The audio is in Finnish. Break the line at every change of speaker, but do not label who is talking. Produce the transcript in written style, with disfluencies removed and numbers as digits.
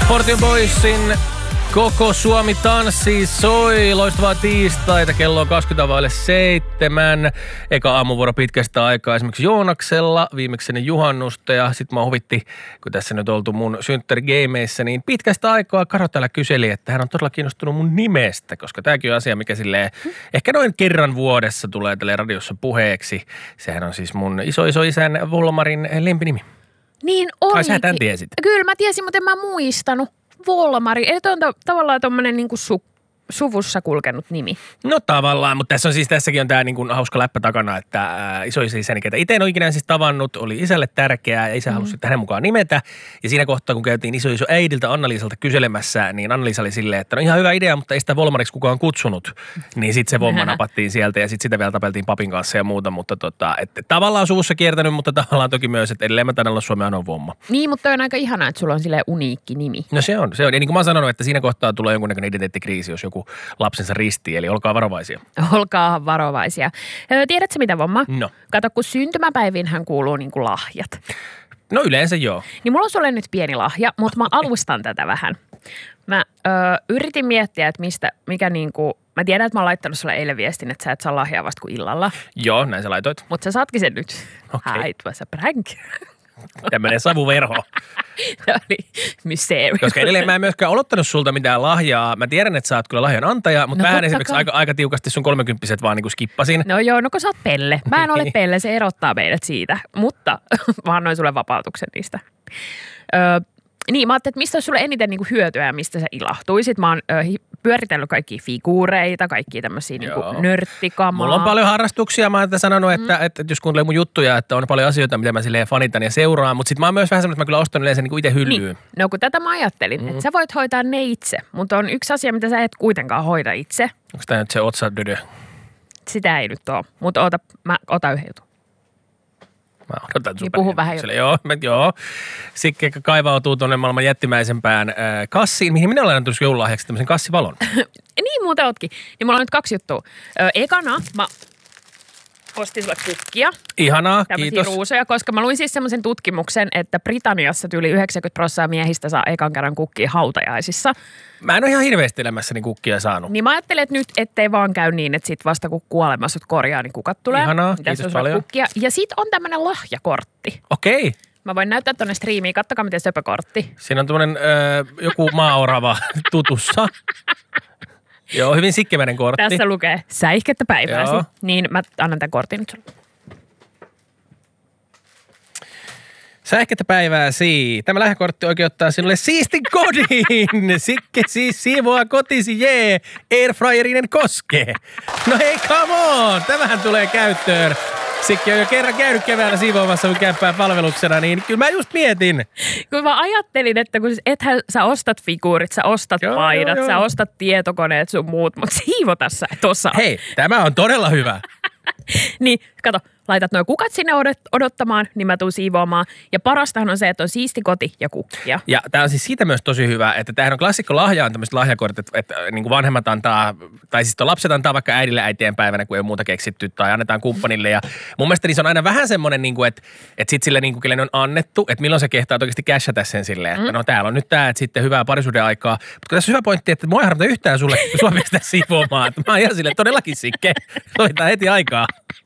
Fortune Boysin Koko Suomi tanssii soi. Loistavaa tiistaita, kello on 7:20. Eka aamuvuoro pitkästä aikaa esimerkiksi Joonaksella, viimeksi juhannusta ja sit mä huvitti, kun tässä nyt oltu mun synttärigeimeissä, niin pitkästä aikaa Karo täällä kyseli, että hän on todella kiinnostunut mun nimestä, koska tääkin on asia, mikä silleen ehkä noin kerran vuodessa tulee tälle radiossa puheeksi. Sehän on siis mun iso-isän Volmarin lempinimi.
Niin oli.
Kai sä tämän tiesit?
Kyllä mä tiesin, mutta en mä muistanut. Volmari. Eli toi on tavallaan tommonen niinku suvussa kulkenut nimi.
No tavallaan, mutta tässäkin on tää niinku hauska läppä takana, että isoisäni, ketä itse en ole ikinä siis tavannut, oli isälle tärkeää ja isä halusi hänen mukaan nimetä. Ja siinä kohtaa, kun käytiin iso äidiltä Anna-Liisalta kyselemässä, niin Anna-Liisa oli silleen, että no ihan hyvä idea, mutta ei sitä Volmariksi kukaan kutsunut. Niin sitten se vomma napattiin sieltä ja sitten sitä vielä tapeltiin papin kanssa ja muuta, mutta että tavallaan suvussa kiertänyt, mutta tavallaan toki myös, että edelleen mä taidan olla Suomen ainoa vomma.
Niin, mutta on aika ihanaa, että sulla on silleen uniikki nimi.
No se on. Ja niin kuin mä oon sanonut, että siinä kohtaa tulee jonkunnäköinen identiteettikriisi, jos joku lapsensa ristii, eli olkaa varovaisia.
Olkaa varovaisia. Tiedätkö mitä, vomma?
No.
Kato, kun syntymäpäivinhän kuuluu niinku lahjat.
No yleensä joo.
Niin mulla on sulle nyt pieni lahja, mutta mä alustan tätä vähän. Mä yritin miettiä, että mikä niinku, mä tiedän, että mä oon laittanut sulle eilen viestin, että sä et saa lahjaa vasta kuin illalla.
Joo, näin sä laitoit.
Mutta sä saatkin sen nyt.
Okei.
It was a prank.
Tämmönen savuverho.
Tämä oli mysterious.
Koska edelleen mä en myöskään odottanut sulta mitään lahjaa. Mä tiedän, että sä oot kyllä lahjan antaja, mutta vähän esimerkiksi aika tiukasti sun 30-vuotiset vaan niinku skippasin.
No joo, no kun sä oot Pelle. Mä en ole Pelle, se erottaa meidät siitä. Mutta mä annoin sulle vapautuksen niistä. Niin, mä ajattelin, että mistä olisi sulle eniten niinku hyötyä ja mistä sä ilahtuisit. Mä oon pyöritellyt kaikkia figuureita, kaikkia tämmöisiä niinku nörttikamaa.
Mulla on paljon harrastuksia. Mä oon sanonut, että jos kuuntelee mun juttuja, että on paljon asioita, mitä mä silleen fanitan ja seuraan. Mutta sit mä oon myös vähän semmoinen, että mä kyllä ostan yleensä niinku itse hyllyyn.
Niin. No kun tätä mä ajattelin, että sä voit hoitaa ne itse. Mutta on yksi asia, mitä sä et kuitenkaan hoida itse.
Onko tää nyt se otsadödö?
Sitä ei nyt ole. Mutta mä otan yhden jutun.
Mä odotan
niin puhu vähän jo.
Joo. Sikke kaivautuu tuonne maailman jättimäisempään kassiin, mihin minä olen antanut joululahjaksi tämmöisen kassivalon.
Niin muuten ootkin. Niin mulla on nyt 2 juttua. Ekana mä ostin sulle kukkia.
Ihanaa,
tämmöisiä
kiitos.
Ruusuja, koska mä luin siis semmoisen tutkimuksen, että Britanniassa yli 90% miehistä saa ekan kerran kukkia hautajaisissa.
Mä en ole ihan hirveästi elämässäni kukkia saanut.
Niin mä ajattelin, että nyt ettei vaan käy niin, että sit vasta kun kuolema sut korjaa, niin kukat tulee.
Ihanaa, kiitos paljon.
Kukkia. Ja sit on tämmönen lahjakortti.
Okei.
Mä voin näyttää tonne striimiin, kattokaa miten söpö kortti.
Siinä on tämmönen joku maaorava tutussa. Joo, hyvin sikkemäinen kortti.
Tässä lukee säihkettä päivääsi.
Joo.
Niin mä annan tämän kortin nyt sulle.
Säihkettä päivääsi. Tämä lahjakortti oikeuttaa sinulle siistin kodin. Sikke siis siivoaa kotisi, jee. Airfryerinen koskee. No hei, come on. Tämähän tulee käyttöön. Sikke on jo kerran käynyt keväällä siivoamassa mun kämppää palveluksena, niin kyllä mä just mietin.
Kun mä ajattelin, että kun ethän sä ostat figuurit, sä ostat paidat, sä ostat tietokoneet sun muut, mutta siivota sä et osaa.
Hei, tämä on todella hyvä.
Niin, kato, laitat nuo kukat sinne odottamaan, niin mä tuun siivoamaan. Ja parastahan on se, että on siisti koti ja kukkia.
Ja tää on siis siitä myös tosi hyvä, että tämähän on klassikko lahja on tämmöiset lahjakortit, että niin kuin vanhemmat antaa, tai siis lapset antaa vaikka äidille äitien päivänä, kun ei ole muuta keksitty, tai annetaan kumppanille. Ja mun mielestä niin se on aina vähän semmoinen, niin kuin, että sit sille, niin kuin, kelle ne on annettu, että milloin se kehtaa oikeasti cashata sen silleen, että no täällä on nyt tää, että sitten hyvää parisuuden aikaa. Mutta tässä on hyvä pointti, että mua ei harmita yhtään sulle, kun sua pistää siivoamaan. Että mä oon ihan silleen todellakin sikke. Sovitaan heti aikaa.